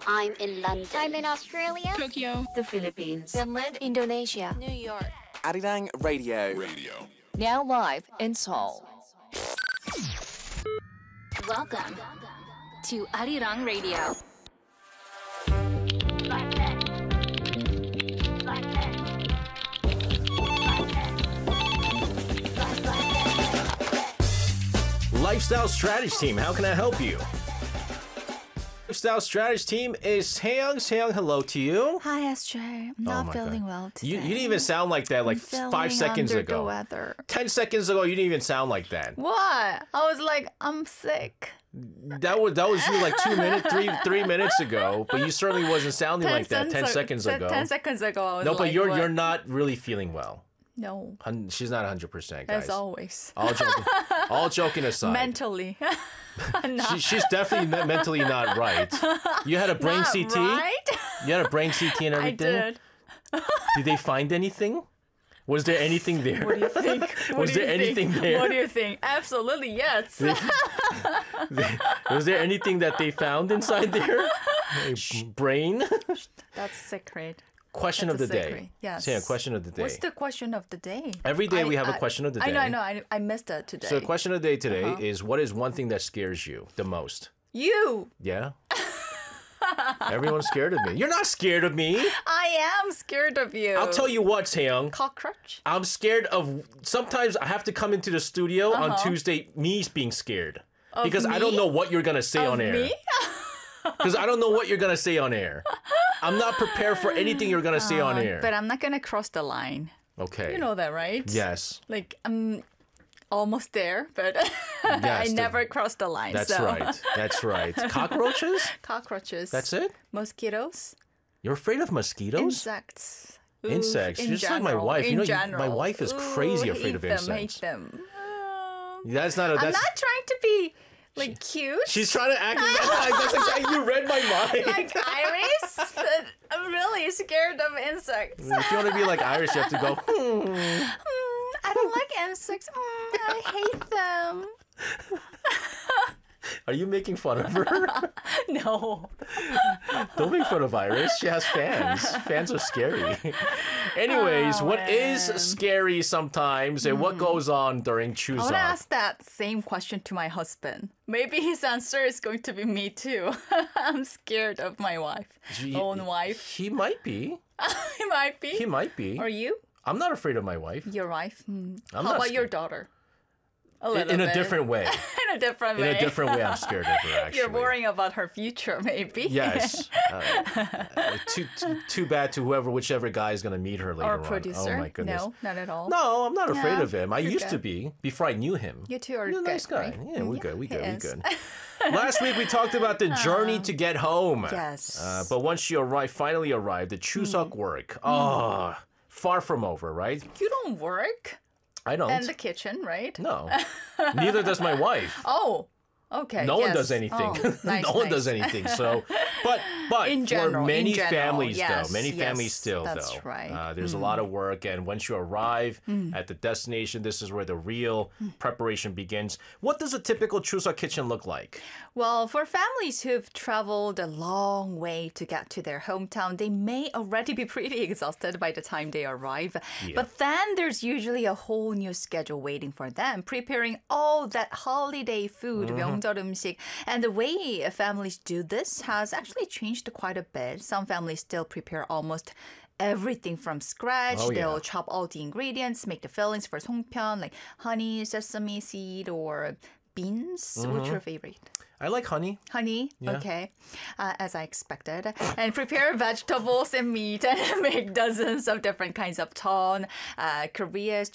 I'm in London. I'm in Australia. Tokyo. The Philippines. Finland. Indonesia. New York. Arirang Radio. Now live in Seoul. Welcome to Arirang Radio. Lifestyle Strategy Team, how can I help you? Lifestyle Strategy Team is Seong. Seong, hello to you. Hi, SJ. I'm not feeling well today. You didn't even sound like that like 5 seconds under ago. The weather. 10 seconds ago, you didn't even sound like that. What? I was like, I'm sick. That was you like 3 minutes ago, but you certainly wasn't sounding like that 10 seconds ago. 10 seconds ago, I was No, like, but you're what? not really feeling well. No. She's not 100%, guys. As always. All joking aside. Mentally. She's definitely mentally not right. You had a brain Not CT? right? You had a brain CT and I everything? did. Did they find anything? Was there anything there? What do you think? Was there anything there? What do you think? Absolutely, yes. Was there anything that they found inside there? A brain? That's secret. Question That's of the a day. secret. Yes. So, yeah, question of the day. What's the question of the day? Every day we have a question of the day. I know. I missed it today. So the question of the day today is, what is one thing that scares you the most? You! Yeah? Everyone's scared of me. You're not scared of me. I am scared of you. I'll tell you what, Taeyong. Cockroach? I'm scared of... Sometimes I have to come into the studio on Tuesday, me being scared. Because I don't know what you're going to say on air. Me? Because I don't know what you're going to say on air. I'm not prepared for anything you're going to say on air. But I'm not going to cross the line. Okay. You know that, right? Yes. Like, I'm almost there, but Yes, I never crossed the line. That's so. right. That's right. Cockroaches? Cockroaches. That's it? Mosquitoes. You're afraid of mosquitoes? Insects. Ooh, Insects. in You're just like my general, wife. You in know, general. my wife is crazy afraid of insects. Hate them. That's not a... I'm That's, not trying to be like cute. she's trying to act... That's exactly... You read my mind. Like Iris, but I'm really scared of insects. If you want to be like Irish, you have to go... I don't like insects. I hate them. Are you making fun of her? No. Don't make fun of Iris. She has fans. Fans are scary. Anyways, what is scary sometimes and what goes on during I want to Chuseok? ask that same question to my husband. Maybe his answer is going to be me too. I'm scared of my wife. Own wife. He might be. He might be. He might be. Or you? I'm not afraid of my wife. Your wife? I'm How not about your scared. daughter? A little In bit. a different way. In a different In way. a different way, I'm scared of her, actually. You're worrying about her future, maybe. Yes. Too bad to whichever guy is going to meet her later Or on. producer. Oh, my goodness. No, not at all. No, I'm not afraid No, of him. I you're used to good. be before I knew him. You two are He's a good, nice guy. right? Yeah, we're good. he is. Last week we talked about the journey to get home. Yes. But once you finally arrived, the Chuseok work. Oh, far from over, right? You don't work I don't. in the kitchen, right? No. Neither does my wife. Oh, okay. No one yes. does anything. Oh, nice, no one nice. does anything. So, but In for general, many in general, families, yes, though, many yes, families still, that's though, right. there's a lot of work. And once you arrive at the destination, this is where the real preparation begins. What does a typical Chuseok kitchen look like? Well, for families who've traveled a long way to get to their hometown, they may already be pretty exhausted by the time they arrive. Yeah. But then there's usually a whole new schedule waiting for them, preparing all that holiday food, 명절 음식. And the way families do this has actually changed quite a bit. Some families still prepare almost everything from scratch. Oh, yeah. They'll chop all the ingredients, make the fillings for songpyeon, like honey, sesame seed, or beans. What's your favorite? I like honey. Honey, Yeah. okay, as I expected. And prepare vegetables and meat and make dozens of different kinds of ton. Korea's